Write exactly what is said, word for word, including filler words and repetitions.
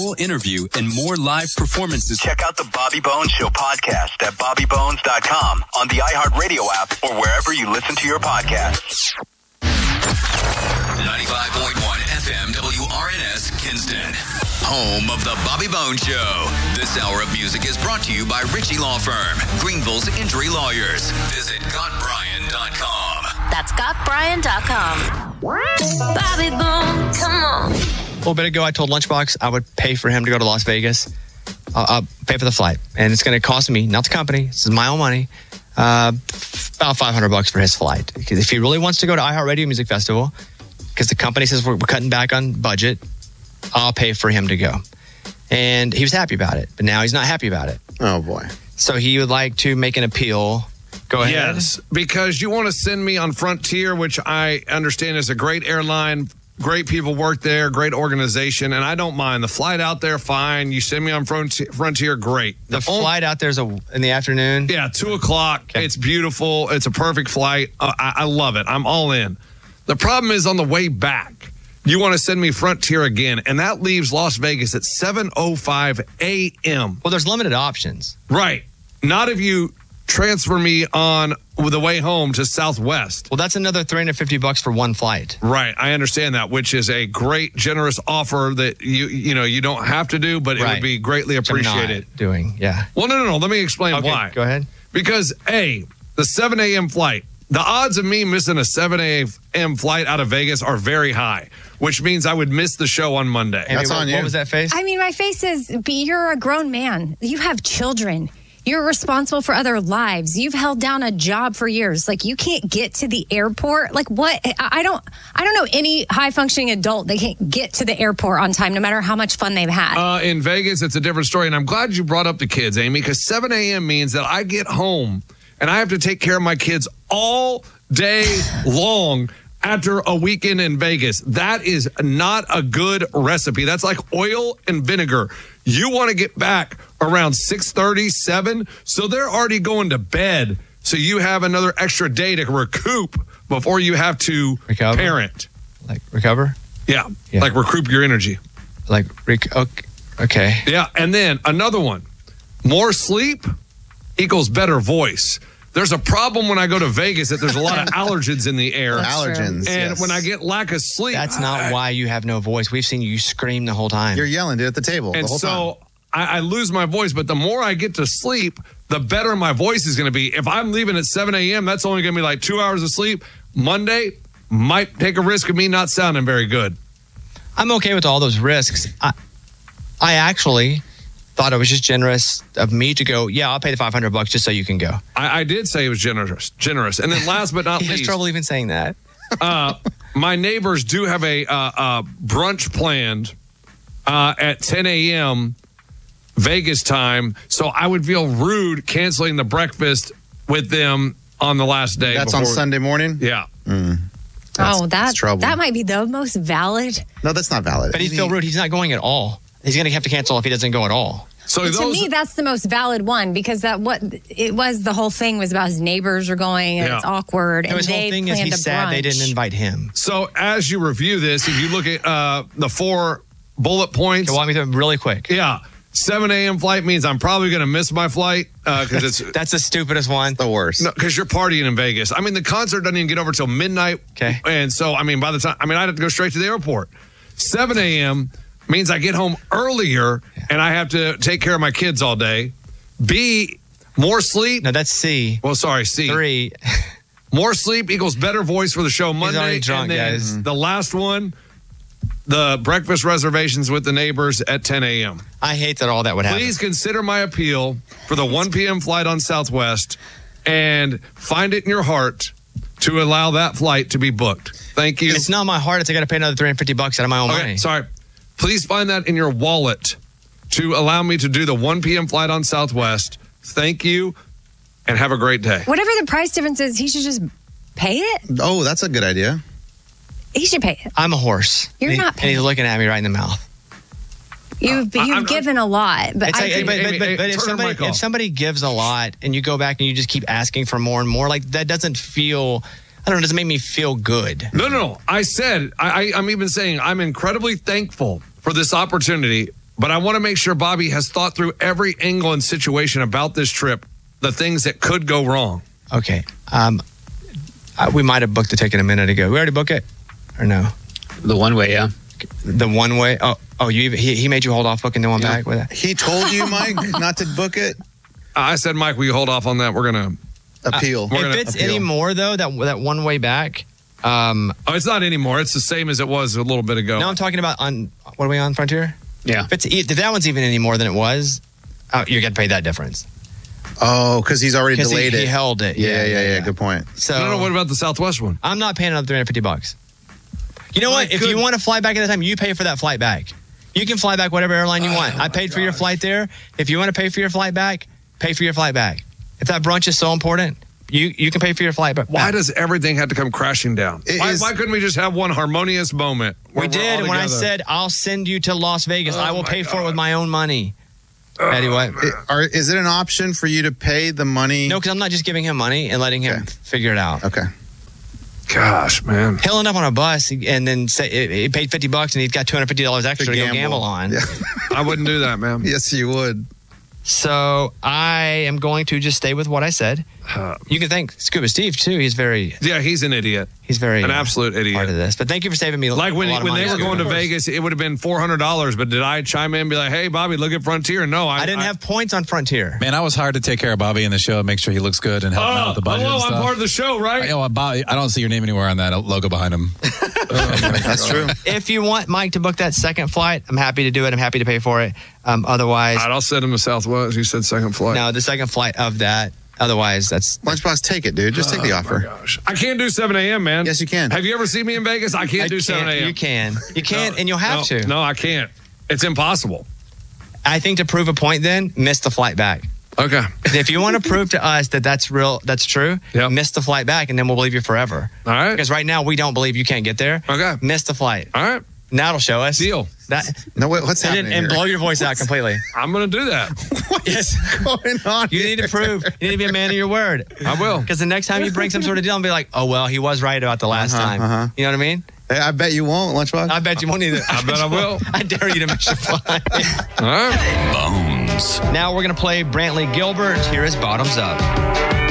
full interview, and more live performances. Check out the Bobby Bones Show podcast at bobby bones dot com, on the iHeartRadio app, or wherever you listen to your podcasts. ninety-five point one F M W R N S Kinston, home of the Bobby Bones Show. This hour of music is brought to you by Ritchie Law Firm, Greenville's injury lawyers. Visit got brian dot com. That's got brian dot com. Bobby Bones, come on. A little bit ago, I told Lunchbox I would pay for him to go to Las Vegas. I'll, I'll pay for the flight. And it's going to cost me, not the company, this is my own money, uh, about five hundred bucks for his flight. Because if he really wants to go to iHeartRadio Music Festival, because the company says we're, we're cutting back on budget, I'll pay for him to go. And he was happy about it, but now he's not happy about it. Oh, boy. So he would like to make an appeal. Go ahead. Yes, because you want to send me on Frontier, which I understand is a great airline. Great people work there, great organization, and I don't mind. The flight out there, fine. You send me on Frontier, Frontier great. The, the flight out there's a in the afternoon? Yeah, two o'clock. Okay. It's beautiful. It's a perfect flight. Uh, I, I love it. I'm all in. The problem is on the way back, you want to send me Frontier again, and that leaves Las Vegas at seven oh five a.m. Well, there's limited options. Right. Not if you transfer me on the way home to Southwest. Well, that's another three hundred fifty bucks for one flight. Right. I understand that, which is a great, generous offer that you you know you don't have to do, but it right. would be greatly appreciated. Doing, yeah. Well, no, no, no. Let me explain okay, why. Go ahead. Because, A, the seven a.m. flight, the odds of me missing a seven a.m. flight out of Vegas are very high, which means I would miss the show on Monday. Amy, That's what, on you. What was that face? I mean, my face is, you're a grown man. You have children. You're responsible for other lives. You've held down a job for years. Like, you can't get to the airport. Like, what? I don't I don't know any high-functioning adult that can't get to the airport on time, no matter how much fun they've had. Uh, in Vegas, it's a different story. And I'm glad you brought up the kids, Amy, because seven a.m. means that I get home and I have to take care of my kids all day long after a weekend in Vegas. That is not a good recipe. That's like oil and vinegar. You want to get back around six thirty, seven, so they're already going to bed. So you have another extra day to recoup before you have to recover? parent. Like recover? Yeah, yeah. like recoup your energy. Like, rec- okay. okay. Yeah, and then another one. More sleep equals better voice. There's a problem when I go to Vegas that there's a lot of allergens in the air. That's allergens. True. And yes. when I get lack of sleep. That's not I, why you have no voice. We've seen you scream the whole time. You're yelling, dude, at the table and the whole so time. I, I lose my voice, but the more I get to sleep, the better my voice is going to be. If I'm leaving at seven a.m., that's only going to be like two hours of sleep. Monday might take a risk of me not sounding very good. I'm okay with all those risks. I, I actually thought it was just generous of me to go, yeah, I'll pay the five hundred bucks just so you can go. I, I did say it was generous. Generous. And then last but not he least. has trouble even saying that. uh, my neighbors do have a uh, uh, brunch planned uh, at ten a.m. Vegas time. So I would feel rude canceling the breakfast with them on the last day. That's before, on Sunday morning? Yeah. Mm. That's, oh, that, trouble. that might be the most valid. No, that's not valid. But he'd feel rude. He's not going at all. He's going to have to cancel if he doesn't go at all. So to those, me, that's the most valid one because that what it was. The whole thing was about his neighbors are going and Yeah. it's awkward. And And his they whole thing is planned he's a sad they brunch. didn't invite him. So as you review this, if you look at uh, the four bullet points. Okay, walk me through it really quick. Yeah. seven a.m. flight means I'm probably going to miss my flight because uh, it's that's the stupidest one. The worst. No, because you're partying in Vegas. I mean, the concert doesn't even get over till midnight. Okay. And so, I mean, by the time, I mean, I'd have to go straight to the airport. seven a.m. means I get home earlier yeah. and I have to take care of my kids all day. B, more sleep. No, that's C. Well, sorry, C. Three. More sleep equals better voice for the show Monday. He's already drunk, and then guys. The last one, the breakfast reservations with the neighbors at ten a.m. I hate that all that would happen. Please consider my appeal for the one p.m. flight on Southwest and find it in your heart to allow that flight to be booked. Thank you. It's not my heart. It's I got to pay another three hundred fifty bucks out of my own okay, money. Sorry. Please find that in your wallet to allow me to do the one p.m. flight on Southwest. Thank you and have a great day. Whatever the price difference is, he should just pay it. Oh, that's a good idea. He should pay it. I'm a horse. You're and not he, And he's looking at me right in the mouth. You've, Uh, you've I'm- given a lot, but It's I like, think- but, but, Amy, but, Amy, but if, turn her somebody, mic off. if somebody gives a lot and you go back and you just keep asking for more and more, like that doesn't feel, I don't know, it doesn't make me feel good. No, no, no. I said, I, I, I'm even saying I'm incredibly thankful for this opportunity but I want to make sure Bobby has thought through every angle and situation about this trip, the things that could go wrong. Okay. Um, uh, we might have booked the ticket a minute ago. We already booked it? Or no? The one way, yeah. The one way? Oh, oh, you he, he made you hold off booking the one Yeah. back with it? He told you, Mike, not to book it? I said, Mike, we hold off on that. We're going to Appeal. We're if gonna it's appeal. any more, though, that that one way back, um, Oh, it's not anymore. It's the same as it was a little bit ago. no, I'm talking about on, what are we on, Frontier? Yeah. If, it's, if that one's even any more than it was, uh, you're going to pay that difference. Oh, because he's already Because he, delayed he it. held it. Yeah, yeah, yeah, Good point. So, no, no, what about the Southwest one? I'm not paying another three hundred fifty bucks. You know My what? If you good- want to fly back at the time, you pay for that flight back. You can fly back whatever airline you want. I paid for your flight there. If you want to pay for your flight back, pay for your flight back. If that brunch is so important, you, you can pay for your flight back. Why does everything have to come crashing down? It Why, is- why couldn't we just have one harmonious moment? where we we're did. all When I together? said, I'll send you to Las Vegas, Oh I will my pay for it God. with my own money. Eddie, what? It- are, is it an option for you to pay the money? No, because I'm not just giving him money and letting him Okay. figure it out. Okay. Gosh, man. He'll end up on a bus and then say he paid fifty bucks and he's got two hundred fifty dollars extra to, go gamble on. Yeah. I wouldn't do that, man. Yes, you would. So I am going to just stay with what I said. You can thank Scuba Steve too. He's very, Yeah, he's an idiot. he's very An uh, absolute idiot. part of this. But thank you for saving me. Like when a lot of when money, they were Scuba. going to Vegas, it would have been four hundred dollars. But did I chime in and be like, hey, Bobby, look at Frontier? No, I, I didn't have points on Frontier. Man, I was hired to take care of Bobby in the show, make sure he looks good and help him out Oh, with the budget hello, and I'm stuff. part of the show, right? Oh, Bobby, I don't see your name anywhere on that logo behind him. That's true. If you want Mike to book that second flight, I'm happy to do it. I'm happy to pay for it. Um, otherwise, All right, I'll send him to Southwest. You said second flight. no, the second flight of that. Otherwise, that's Lunchbox, take it, dude. Just take the offer. Gosh. I can't do seven a.m., man. Yes, you can. Have you ever seen me in Vegas? I can't I do seven can't- a.m. You can, you can, No, and you'll have no, to. No, I can't. It's impossible. I think to prove a point, then miss the flight back. Okay. If you want to prove to us that that's real, that's true, Yep. miss the flight back, and then we'll believe you forever. All right. Because right now we don't believe you can't get there. Okay. Miss the flight. All right. Now it'll show us. Deal. That No, wait, what's and, happening and here? blow your voice out completely. I'm going to do that. Yes. going on You need to prove. You need to be a man of your word. I will. Because the next time you bring some sort of deal, and be like, oh well, he was right about the last Uh-huh, time. uh-huh. You know what I mean? Hey, I bet you won't, Lunchbox. I bet you won't either. I bet I will. I dare you to miss your flight. All right. Bones. Now we're gonna play Brantley Gilbert. Here is Bottoms Up.